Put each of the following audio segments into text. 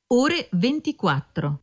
ore 24.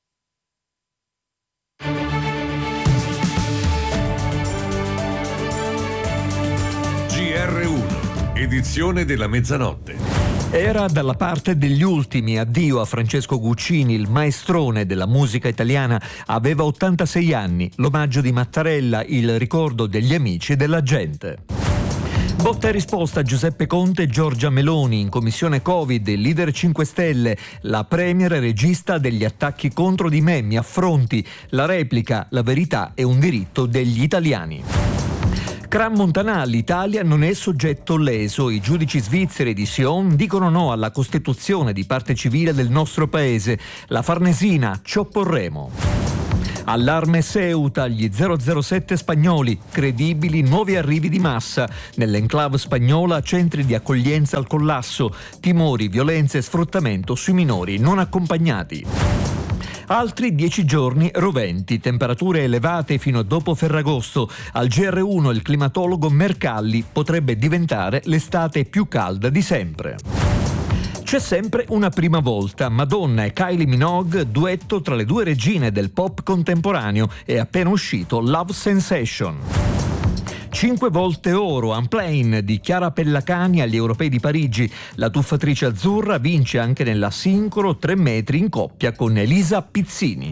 GR1, edizione della mezzanotte. Era dalla parte degli ultimi. Addio a Francesco Guccini, il maestrone della musica italiana. Aveva 86 anni. L'omaggio di Mattarella, il ricordo degli amici e della gente. Botta e risposta a Giuseppe Conte e Giorgia Meloni in commissione Covid, il leader 5 Stelle, la premier regista degli attacchi contro di me, mi affronti, la replica, la verità è un diritto degli italiani. Cran Montanà, l'Italia non è soggetto leso. I giudici svizzeri di Sion dicono no alla costituzione di parte civile del nostro paese. La Farnesina, ci opporremo. Allarme Ceuta, gli 007 spagnoli, credibili nuovi arrivi di massa. Nell'enclave spagnola centri di accoglienza al collasso, timori, violenze e sfruttamento sui minori non accompagnati. Altri 10 giorni roventi, temperature elevate fino a dopo Ferragosto. Al GR1 il climatologo Mercalli, potrebbe diventare l'estate più calda di sempre. C'è sempre una prima volta. Madonna e Kylie Minogue, duetto tra le due regine del pop contemporaneo, è appena uscito Love Sensation. 5 volte oro, Unplain di Chiara Pellacani agli Europei di Parigi. La tuffatrice azzurra vince anche nella sincro 3 metri in coppia con Elisa Pizzini.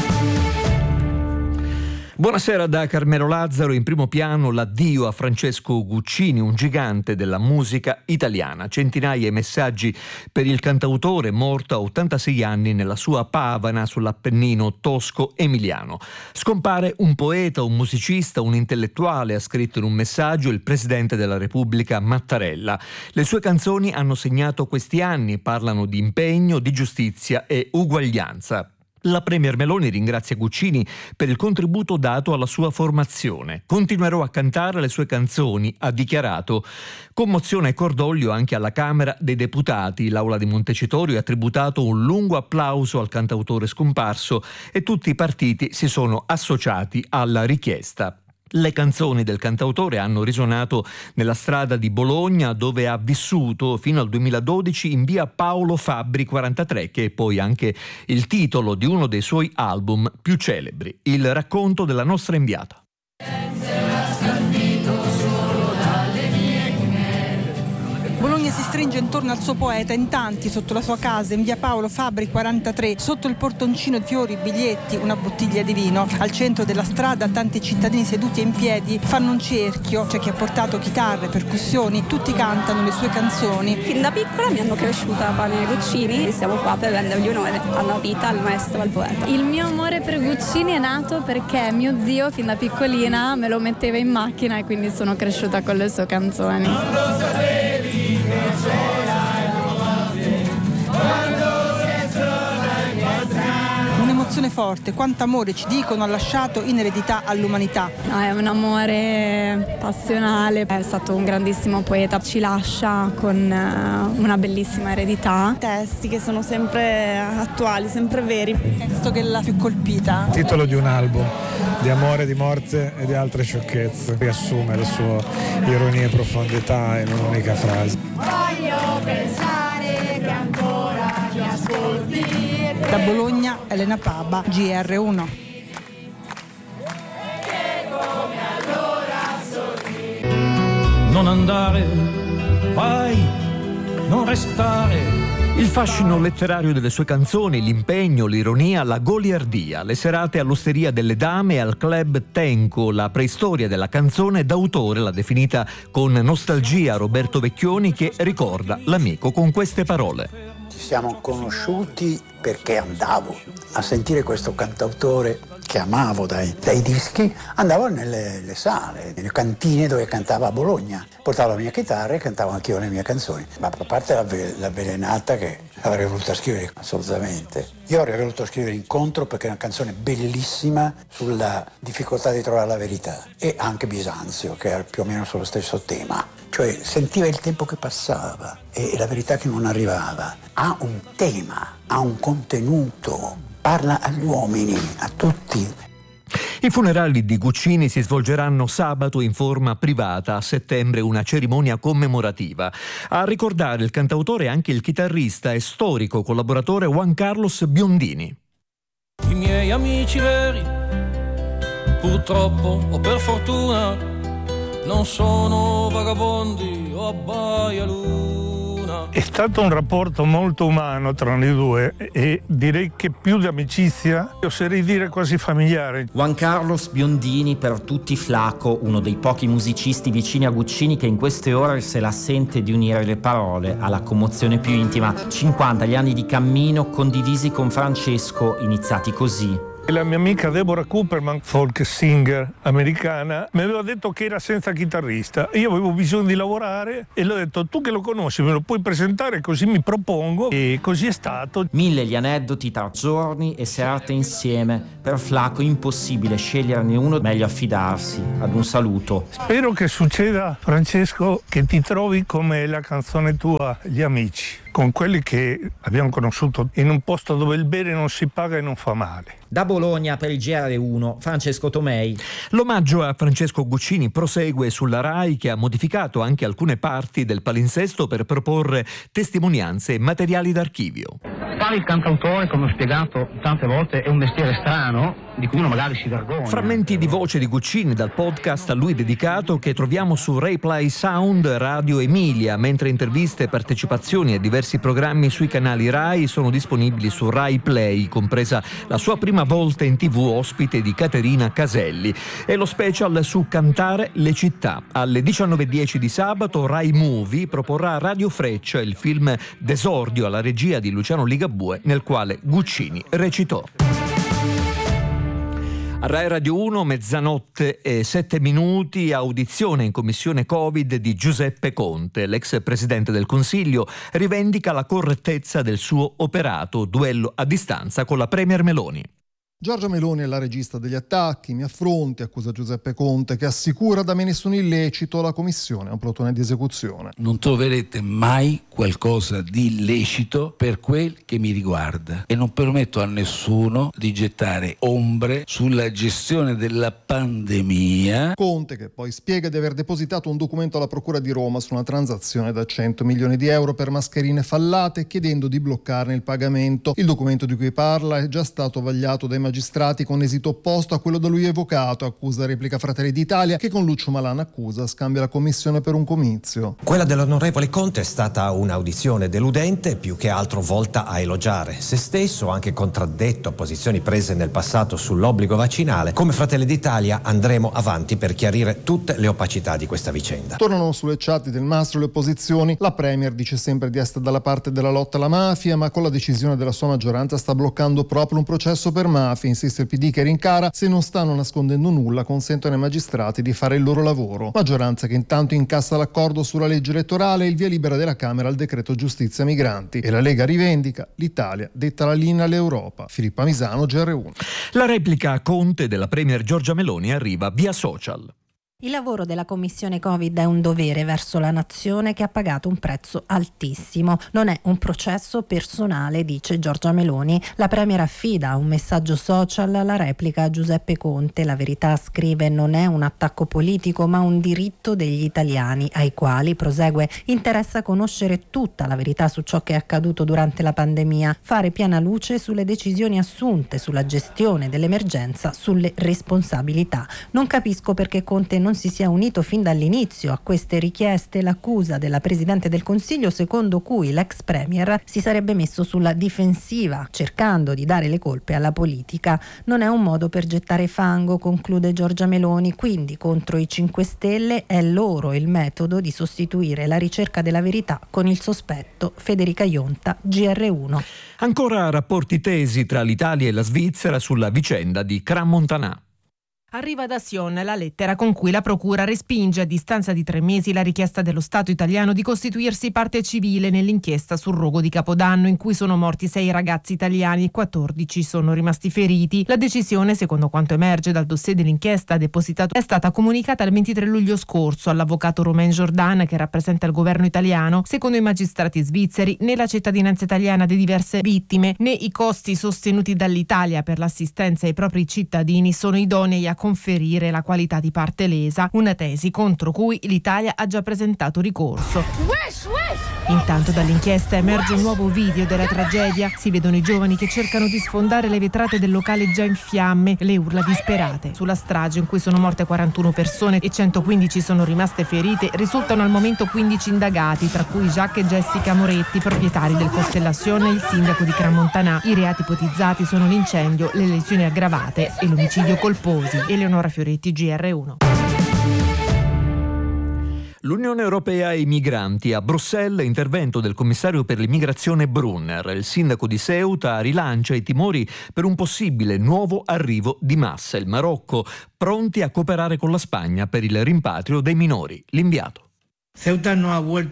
Buonasera da Carmelo Lazzaro. In primo piano l'addio a Francesco Guccini, un gigante della musica italiana. Centinaia i messaggi per il cantautore morto a 86 anni nella sua Pavana sull'Appennino tosco-emiliano. Scompare un poeta, un musicista, un intellettuale, ha scritto in un messaggio il presidente della Repubblica Mattarella. Le sue canzoni hanno segnato questi anni, parlano di impegno, di giustizia e uguaglianza. La premier Meloni ringrazia Guccini per il contributo dato alla sua formazione. Continuerò a cantare le sue canzoni, ha dichiarato. Commozione e cordoglio anche alla Camera dei Deputati. L'Aula di Montecitorio ha tributato un lungo applauso al cantautore scomparso e tutti i partiti si sono associati alla richiesta. Le canzoni del cantautore hanno risuonato nella strada di Bologna, dove ha vissuto fino al 2012 in via Paolo Fabbri 43, che è poi anche il titolo di uno dei suoi album più celebri. Il racconto della nostra inviata. Bologna si stringe intorno al suo poeta, in tanti sotto la sua casa in via Paolo Fabbri 43, sotto il portoncino fiori, biglietti, una bottiglia di vino. Al centro della strada tanti cittadini seduti e in piedi fanno un cerchio, c'è chi ha portato chitarre, percussioni, tutti cantano le sue canzoni. Fin da piccola mi hanno cresciuta con i Guccini e siamo qua per rendergli onore alla vita, al maestro, al poeta. Il mio amore per Guccini è nato perché mio zio fin da piccolina me lo metteva in macchina e quindi sono cresciuta con le sue canzoni. Non lo sapevi che Un'emozione forte, quanto amore ci dicono ha lasciato in eredità all'umanità. No, è un amore passionale, è stato un grandissimo poeta, ci lascia con una bellissima eredità. Testi che sono sempre attuali, sempre veri. Il testo che l'ha più colpita? Titolo di un album, di amore, di morte e di altre sciocchezze. Riassume le sue ironie e profondità in un'unica frase. voglio pensare che ancora mi ascolti. Da Bologna, Elena Paba, GR1. Non andare, vai, non restare. Il fascino letterario delle sue canzoni, l'impegno, l'ironia, la goliardia, le serate all'Osteria delle Dame e al Club Tenco, la preistoria della canzone d'autore, l'ha definita con nostalgia Roberto Vecchioni, che ricorda l'amico con queste parole. Ci siamo conosciuti perché andavo a sentire questo cantautore che amavo dai dischi, andavo nelle sale, nelle cantine dove cantava a Bologna. Portavo la mia chitarra e cantavo anch'io le mie canzoni. Ma a parte l'avvelenata che avrei voluto scrivere, assolutamente. Io avrei voluto scrivere Incontro perché è una canzone bellissima sulla difficoltà di trovare la verità. E anche Bisanzio, che era più o meno sullo stesso tema. Cioè sentiva il tempo che passava e la verità che non arrivava. Ha un tema, ha un contenuto, parla agli uomini, a tutti. I funerali di Guccini si svolgeranno sabato in forma privata, a settembre una cerimonia commemorativa. A ricordare il cantautore è anche il chitarrista e storico collaboratore Juan Carlos Biondini. I miei amici veri, purtroppo o per fortuna, non sono vagabondi o abbaialuna. È stato un rapporto molto umano tra noi due e direi che più di amicizia, oserei dire quasi familiare. Juan Carlos Biondini, per tutti Flaco, uno dei pochi musicisti vicini a Guccini che in queste ore se la sente di unire le parole alla commozione più intima. 50 gli anni di cammino condivisi con Francesco, iniziati così. La mia amica Deborah Cooperman, folk singer americana, mi aveva detto che era senza chitarrista. Io avevo bisogno di lavorare e le ho detto: tu che lo conosci me lo puoi presentare, così mi propongo, e così è stato. 1000 gli aneddoti tra giorni e serate insieme. Per Flaco impossibile sceglierne uno, meglio affidarsi ad un saluto. Spero che succeda, Francesco, che ti trovi come la canzone tua, Gli amici, con quelli che abbiamo conosciuto in un posto dove il bere non si paga e non fa male. Da Bologna per il GR1, Francesco Tomei. L'omaggio a Francesco Guccini prosegue sulla RAI, che ha modificato anche alcune parti del palinsesto per proporre testimonianze e materiali d'archivio. Fare il cantautore, come ho spiegato tante volte, è un mestiere strano di cui uno magari si vergogna. Frammenti di voce di Guccini dal podcast a lui dedicato che troviamo su Rai Play Sound Radio Emilia, mentre interviste e partecipazioni a diversi programmi sui canali Rai sono disponibili su Rai Play, compresa la sua prima volta in TV ospite di Caterina Caselli, e lo special su Cantare le città. Alle 19:10 di sabato Rai Movie proporrà a Radio Freccia il film D'esordio alla regia di Luciano Ligabue, nel quale Guccini recitò. A Rai Radio 1, 00:07, audizione in commissione Covid di Giuseppe Conte. L'ex presidente del Consiglio rivendica la correttezza del suo operato, duello a distanza con la premier Meloni. Giorgia Meloni è la regista degli attacchi, mi affronti, accusa Giuseppe Conte, che assicura da me nessun illecito, la commissione è un plotone di esecuzione. Non troverete mai qualcosa di illecito per quel che mi riguarda e non permetto a nessuno di gettare ombre sulla gestione della pandemia. Conte, che poi spiega di aver depositato un documento alla Procura di Roma su una transazione da 100 milioni di euro per mascherine fallate, chiedendo di bloccarne il pagamento. Il documento di cui parla è già stato vagliato dai magistrati con esito opposto a quello da lui evocato, accusa replica Fratelli d'Italia, che con Lucio Malan accusa scambia la commissione per un comizio. Quella dell'onorevole Conte è stata un'audizione deludente, più che altro volta a elogiare se stesso, anche contraddetto a posizioni prese nel passato sull'obbligo vaccinale. Come Fratelli d'Italia andremo avanti per chiarire tutte le opacità di questa vicenda. Tornano sulle chat del Mastro le opposizioni. La Premier dice sempre di essere dalla parte della lotta alla mafia, ma con la decisione della sua maggioranza sta bloccando proprio un processo per mafia. Insiste il PD, che rincara: se non stanno nascondendo nulla consentono ai magistrati di fare il loro lavoro. Maggioranza che intanto incassa l'accordo sulla legge elettorale e il via libera della Camera al decreto giustizia migranti, e la Lega rivendica: l'Italia detta la linea all'Europa. Filippa Misano, GR1. La replica a Conte della premier Giorgia Meloni arriva via social. Il lavoro della Commissione Covid è un dovere verso la nazione che ha pagato un prezzo altissimo. Non è un processo personale, dice Giorgia Meloni. La Premier affida un messaggio social alla replica a Giuseppe Conte. La Verità scrive: non è un attacco politico ma un diritto degli italiani, ai quali, prosegue, interessa conoscere tutta la verità su ciò che è accaduto durante la pandemia, fare piena luce sulle decisioni assunte, sulla gestione dell'emergenza, sulle responsabilità. Non capisco perché Conte non si sia unito fin dall'inizio a queste richieste. L'accusa della Presidente del Consiglio, secondo cui l'ex Premier si sarebbe messo sulla difensiva cercando di dare le colpe alla politica, non è un modo per gettare fango, conclude Giorgia Meloni. Quindi contro i 5 Stelle è loro il metodo di sostituire la ricerca della verità con il sospetto. Federica Ionta, GR1. Ancora rapporti tesi tra l'Italia e la Svizzera sulla vicenda di Crans-Montana. Arriva da Sion la lettera con cui la procura respinge a distanza di 3 mesi la richiesta dello Stato italiano di costituirsi parte civile nell'inchiesta sul rogo di Capodanno in cui sono morti 6 ragazzi italiani e 14 sono rimasti feriti. La decisione, secondo quanto emerge dal dossier dell'inchiesta depositato, è stata comunicata il 23 luglio scorso all'avvocato Romain Jordan che rappresenta il governo italiano. Secondo i magistrati svizzeri, né la cittadinanza italiana di diverse vittime né i costi sostenuti dall'Italia per l'assistenza ai propri cittadini sono idonei a conferire la qualità di parte lesa, una tesi contro cui l'Italia ha già presentato ricorso. Intanto dall'inchiesta emerge un nuovo video della tragedia. Si vedono i giovani che cercano di sfondare le vetrate del locale già in fiamme, le urla disperate. Sulla strage in cui sono morte 41 persone e 115 sono rimaste ferite, risultano al momento 15 indagati, tra cui Jacques e Jessica Moretti, proprietari del Constellation e il sindaco di Crans-Montana. I reati ipotizzati sono l'incendio, le lesioni aggravate e l'omicidio colposi. Eleonora Fioretti, GR1. L'Unione Europea e i migranti. A Bruxelles, intervento del commissario per l'immigrazione Brunner. Il sindaco di Ceuta rilancia i timori per un possibile nuovo arrivo di massa. Il Marocco pronti a cooperare con la Spagna per il rimpatrio dei minori. L'inviato. Ceuta non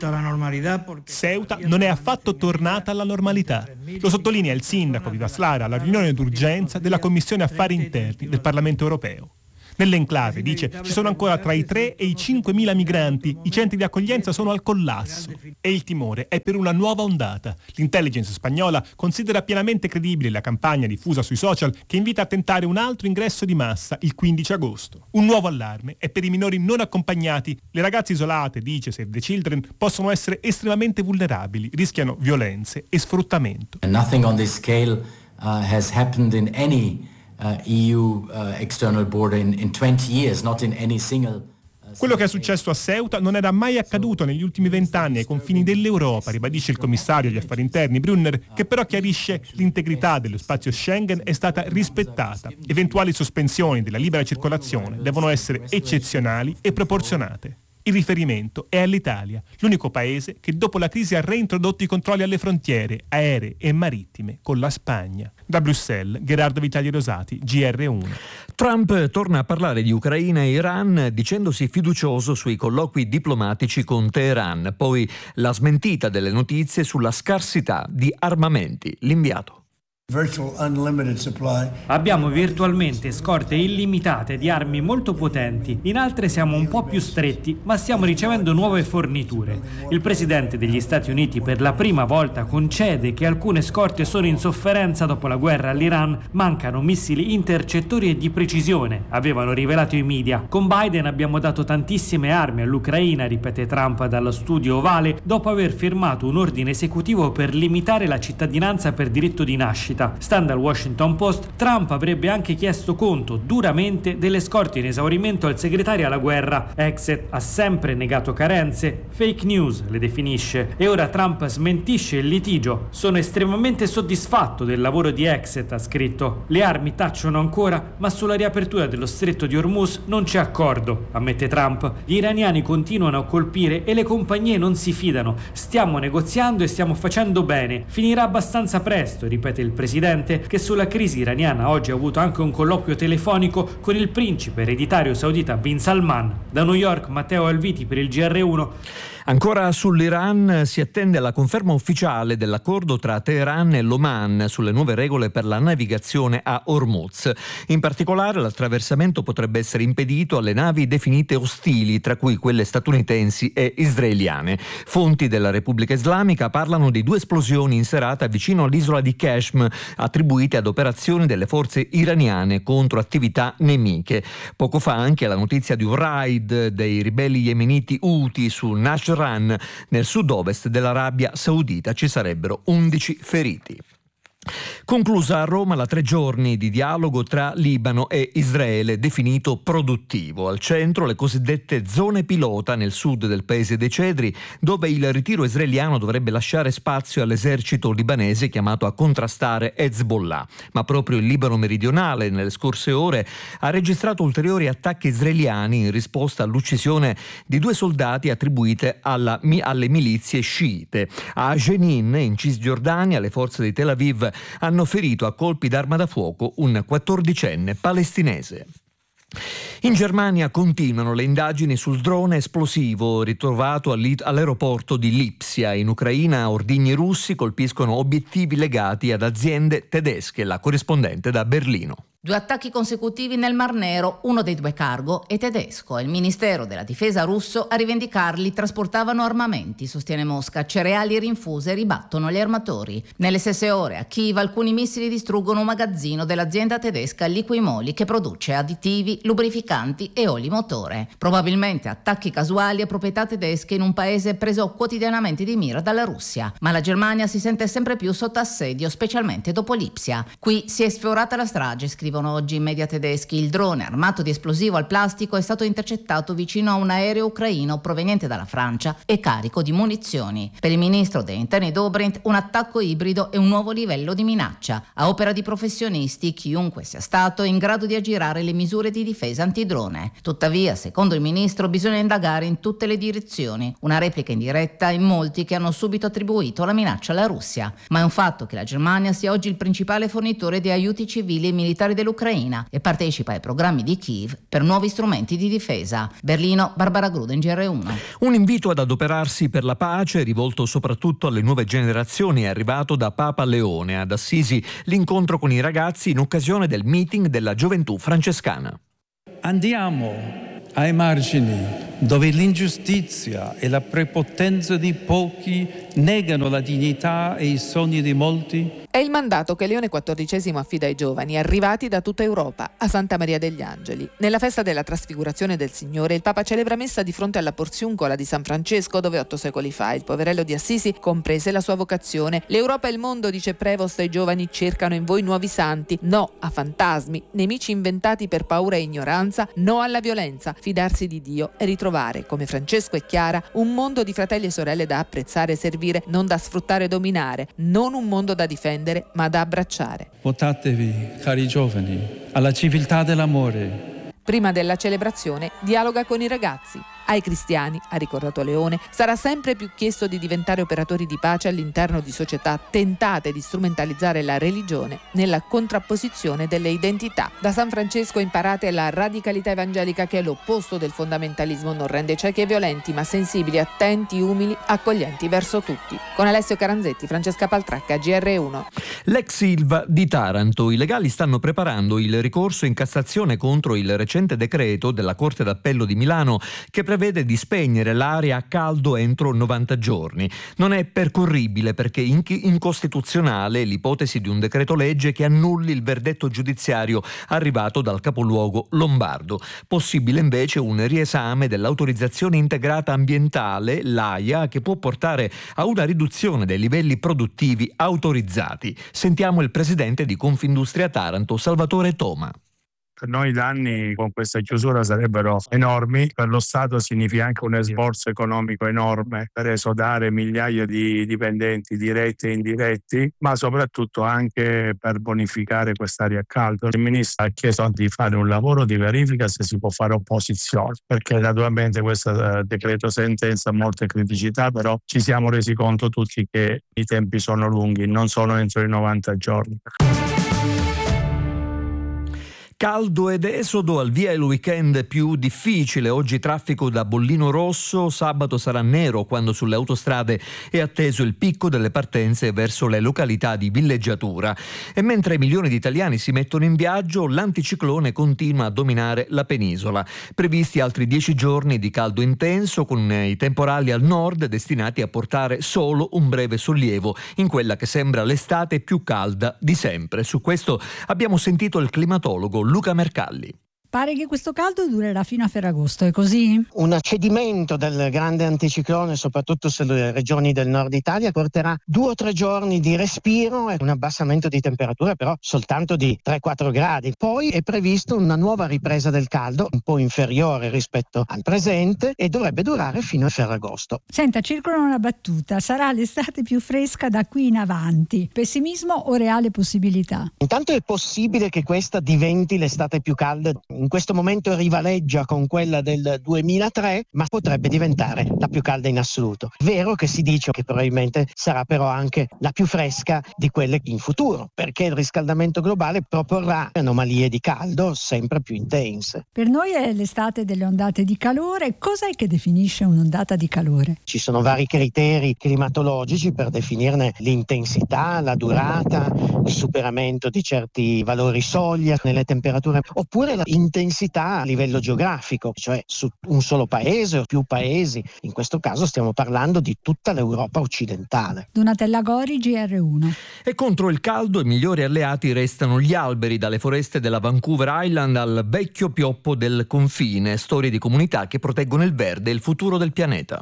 è affatto tornata alla normalità. Lo sottolinea il sindaco Vives Lara alla riunione d'urgenza della Commissione Affari Interni del Parlamento Europeo. Nell'enclave, dice, ci sono ancora tra i 3 e i 5.000 migranti, i centri di accoglienza sono al collasso e il timore è per una nuova ondata. L'intelligence spagnola considera pienamente credibile la campagna diffusa sui social che invita a tentare un altro ingresso di massa il 15 agosto. Un nuovo allarme è per i minori non accompagnati. Le ragazze isolate, dice Save the Children, possono essere estremamente vulnerabili, rischiano violenze e sfruttamento. And nothing on this scale has happened in any EU external border in 20 years, not in any single. Quello che è successo a Ceuta non era mai accaduto negli ultimi 20 anni ai confini dell'Europa, ribadisce il commissario agli affari interni Brunner, che però chiarisce l'integrità dello spazio Schengen è stata rispettata. Eventuali sospensioni della libera circolazione devono essere eccezionali e proporzionate. Il riferimento è all'Italia, l'unico paese che dopo la crisi ha reintrodotto i controlli alle frontiere aeree e marittime con la Spagna. Da Bruxelles, Gerardo Vitali Rosati, GR1. Trump torna a parlare di Ucraina e Iran dicendosi fiducioso sui colloqui diplomatici con Teheran, poi la smentita delle notizie sulla scarsità di armamenti. L'inviato. Abbiamo virtualmente scorte illimitate di armi molto potenti, in altre siamo un po' più stretti, ma stiamo ricevendo nuove forniture. Il presidente degli Stati Uniti per la prima volta concede che alcune scorte sono in sofferenza dopo la guerra all'Iran, mancano missili intercettori e di precisione, avevano rivelato i media. Con Biden abbiamo dato tantissime armi all'Ucraina, ripete Trump dallo studio ovale, dopo aver firmato un ordine esecutivo per limitare la cittadinanza per diritto di nascita. Stando al Washington Post, Trump avrebbe anche chiesto conto duramente delle scorte in esaurimento al segretario alla guerra. Exet ha sempre negato carenze, fake news le definisce, e ora Trump smentisce il litigio. Sono estremamente soddisfatto del lavoro di Exet, ha scritto. Le armi tacciono ancora, ma sulla riapertura dello stretto di Hormuz non c'è accordo, ammette Trump. Gli iraniani continuano a colpire e le compagnie non si fidano. Stiamo negoziando e stiamo facendo bene. Finirà abbastanza presto, ripete il presidente, che sulla crisi iraniana oggi ha avuto anche un colloquio telefonico con il principe ereditario saudita Bin Salman. Da New York, Matteo Alviti per il GR1. Ancora sull'Iran si attende la conferma ufficiale dell'accordo tra Teheran e l'Oman sulle nuove regole per la navigazione a Hormuz. In particolare l'attraversamento potrebbe essere impedito alle navi definite ostili, tra cui quelle statunitensi e israeliane. Fonti della Repubblica Islamica parlano di 2 esplosioni in serata vicino all'isola di Qashm, attribuite ad operazioni delle forze iraniane contro attività nemiche. Poco fa anche la notizia di un raid dei ribelli yemeniti Houthi su Najran nel sud-ovest dell'Arabia Saudita. Ci sarebbero 11 feriti. Conclusa a Roma la 3 giorni di dialogo tra Libano e Israele definito produttivo. Al centro le cosiddette zone pilota nel sud del paese dei Cedri, dove il ritiro israeliano dovrebbe lasciare spazio all'esercito libanese chiamato a contrastare Hezbollah. Ma proprio il Libano meridionale nelle scorse ore ha registrato ulteriori attacchi israeliani in risposta all'uccisione di 2 soldati attribuite alle milizie sciite. A Jenin, in Cisgiordania, le forze di Tel Aviv hanno ferito a colpi d'arma da fuoco un 14enne palestinese. In Germania continuano le indagini sul drone esplosivo ritrovato all'aeroporto di Lipsia. In Ucraina ordigni russi colpiscono obiettivi legati ad aziende tedesche. La corrispondente da Berlino. 2 attacchi consecutivi nel Mar Nero, uno dei 2 cargo è tedesco e il Ministero della Difesa russo a rivendicarli trasportavano armamenti, sostiene Mosca, cereali e rinfuse ribattono gli armatori. Nelle stesse ore a Kiev alcuni missili distruggono un magazzino dell'azienda tedesca Liquimoli che produce additivi, lubrificanti e oli motore. Probabilmente attacchi casuali a proprietà tedesche in un paese preso quotidianamente di mira dalla Russia. Ma la Germania si sente sempre più sotto assedio, specialmente dopo Lipsia. Qui si è sfiorata la strage, scrivono oggi i media tedeschi. Il drone armato di esplosivo al plastico è stato intercettato vicino a un aereo ucraino proveniente dalla Francia e carico di munizioni. Per il ministro degli interni Dobrindt un attacco ibrido è un nuovo livello di minaccia. A opera di professionisti, chiunque sia stato è in grado di aggirare le misure di difesa antidrone. Tuttavia, secondo il ministro, bisogna indagare in tutte le direzioni. Una replica in diretta in molti che hanno subito attribuito la minaccia alla Russia. Ma è un fatto che la Germania sia oggi il principale fornitore di aiuti civili e militari dell'Ucraina e partecipa ai programmi di Kiev per nuovi strumenti di difesa. Berlino, Barbara Gruden, GR1. Un invito ad adoperarsi per la pace, rivolto soprattutto alle nuove generazioni, è arrivato da Papa Leone. Ad Assisi l'incontro con i ragazzi in occasione del meeting della gioventù francescana. Andiamo ai margini, dove l'ingiustizia e la prepotenza di pochi negano la dignità e i sogni di molti. È il mandato che Leone XIV affida ai giovani arrivati da tutta Europa a Santa Maria degli Angeli. Nella festa della Trasfigurazione del Signore il Papa celebra messa di fronte alla Porziuncola di San Francesco, dove 8 secoli fa il poverello di Assisi comprese la sua vocazione. L'Europa e il mondo, dice Prevost ai giovani, cercano in voi nuovi santi. No a fantasmi, nemici inventati per paura e ignoranza. No alla violenza, fidarsi di Dio e ritrovare, come Francesco e Chiara, un mondo di fratelli e sorelle da apprezzare e servire, non da sfruttare e dominare, non un mondo da difendere ma da abbracciare. Votatevi, cari giovani, alla civiltà dell'amore. Prima della celebrazione dialoga con i ragazzi. Ai cristiani, ha ricordato Leone, sarà sempre più chiesto di diventare operatori di pace all'interno di società tentate di strumentalizzare la religione nella contrapposizione delle identità. Da San Francesco imparate la radicalità evangelica, che è l'opposto del fondamentalismo, non rende ciechi e violenti, ma sensibili, attenti, umili, accoglienti verso tutti. Con Alessio Caranzetti, Francesca Paltracca, GR1. L'ex Ilva di Taranto. I legali stanno preparando il ricorso in Cassazione contro il recente decreto della Corte d'Appello di Milano che prevede di spegnere l'area a caldo entro 90 giorni. Non è percorribile perché incostituzionale l'ipotesi di un decreto legge che annulli il verdetto giudiziario arrivato dal capoluogo lombardo. Possibile invece un riesame dell'autorizzazione integrata ambientale, l'AIA, che può portare a una riduzione dei livelli produttivi autorizzati. Sentiamo il presidente di Confindustria Taranto, Salvatore Toma. Per noi i danni con questa chiusura sarebbero enormi, per lo Stato significa anche un sforzo economico enorme per esodare migliaia di dipendenti diretti e indiretti, ma soprattutto anche per bonificare quest'area a caldo. Il Ministro ha chiesto di fare un lavoro di verifica se si può fare opposizione, perché naturalmente questo decreto sentenza ha molte criticità, però ci siamo resi conto tutti che i tempi sono lunghi, non sono entro i 90 giorni. Caldo ed esodo, al via il weekend più difficile. Oggi traffico da bollino rosso, sabato sarà nero quando sulle autostrade è atteso il picco delle partenze verso le località di villeggiatura. E mentre milioni di italiani si mettono in viaggio, l'anticiclone continua a dominare la penisola. Previsti altri 10 giorni di caldo intenso, con i temporali al nord destinati a portare solo un breve sollievo in quella che sembra l'estate più calda di sempre. Su questo abbiamo sentito il climatologo Luca Mercalli. Pare che questo caldo durerà fino a Ferragosto, è così? Un accedimento del grande anticiclone, soprattutto sulle regioni del nord Italia, porterà 2 o 3 giorni di respiro e un abbassamento di temperatura però soltanto di 3-4 gradi. Poi è previsto una nuova ripresa del caldo, un po' inferiore rispetto al presente, e dovrebbe durare fino a Ferragosto. Senta, circola una battuta: sarà l'estate più fresca da qui in avanti. Pessimismo o reale possibilità? Intanto è possibile che questa diventi l'estate più calda in in questo momento rivaleggia con quella del 2003, ma potrebbe diventare la più calda in assoluto. Vero che si dice che probabilmente sarà però anche la più fresca di quelle in futuro, perché il riscaldamento globale proporrà anomalie di caldo sempre più intense. Per noi è l'estate delle ondate di calore. Cos'è che definisce un'ondata di calore? Ci sono vari criteri climatologici per definirne l'intensità, la durata, il superamento di certi valori soglia nelle temperature, oppure l'intensità a livello geografico, cioè su un solo paese o più paesi. In questo caso stiamo parlando di tutta l'Europa occidentale. Donatella Gori, GR1. E contro il caldo i migliori alleati restano gli alberi, dalle foreste della Vancouver Island al vecchio pioppo del confine, storie di comunità che proteggono il verde e il futuro del pianeta.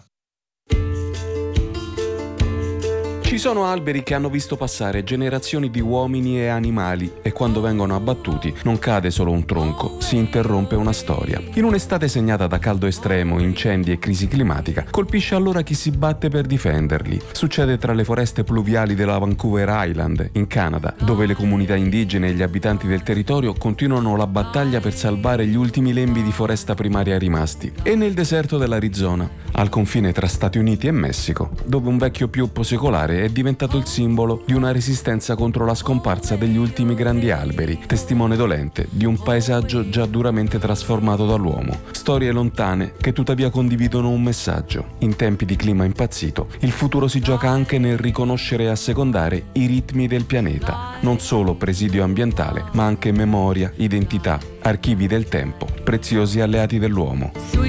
Ci sono alberi che hanno visto passare generazioni di uomini e animali e quando vengono abbattuti non cade solo un tronco, si interrompe una storia. In un'estate segnata da caldo estremo, incendi e crisi climatica, colpisce allora chi si batte per difenderli. Succede tra le foreste pluviali della Vancouver Island, in Canada, dove le comunità indigene e gli abitanti del territorio continuano la battaglia per salvare gli ultimi lembi di foresta primaria rimasti, e nel deserto dell'Arizona, al confine tra Stati Uniti e Messico, dove un vecchio pioppo secolare è diventato il simbolo di una resistenza contro la scomparsa degli ultimi grandi alberi, testimone dolente di un paesaggio già duramente trasformato dall'uomo. Storie lontane che tuttavia condividono un messaggio. In tempi di clima impazzito, il futuro si gioca anche nel riconoscere e assecondare i ritmi del pianeta, non solo presidio ambientale, ma anche memoria, identità, archivi del tempo, preziosi alleati dell'uomo.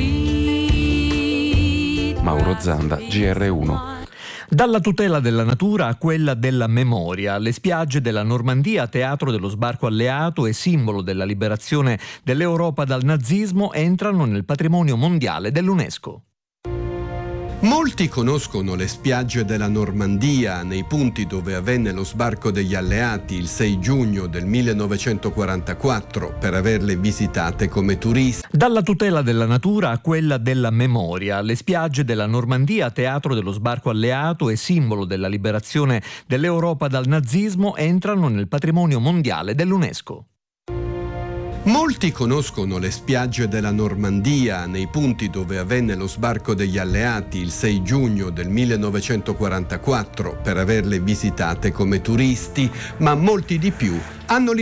Mauro Zanda, GR1. Dalla tutela della natura a quella della memoria, le spiagge della Normandia, teatro dello sbarco alleato e simbolo della liberazione dell'Europa dal nazismo, entrano nel patrimonio mondiale dell'UNESCO. Molti conoscono le spiagge della Normandia, nei punti dove avvenne lo sbarco degli alleati il 6 giugno del 1944, per averle visitate come turisti. Dalla tutela della natura a quella della memoria, le spiagge della Normandia, teatro dello sbarco alleato e simbolo della liberazione dell'Europa dal nazismo, entrano nel patrimonio mondiale dell'UNESCO. Molti conoscono le spiagge della Normandia, nei punti dove avvenne lo sbarco degli alleati il 6 giugno del 1944, per averle visitate come turisti, ma molti di più hanno